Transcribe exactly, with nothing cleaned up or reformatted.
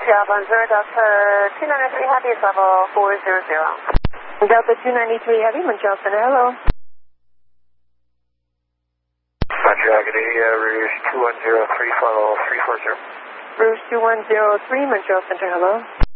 Yeah, Bonjour, Delta two ninety-three Heavy is level four zero zero. Delta two ninety-three Heavy, Montreal Center, hello. Montreal, good day, uh, Rouge two one zero three, follow three four zero. Rouge two one zero three, Montreal Center, hello.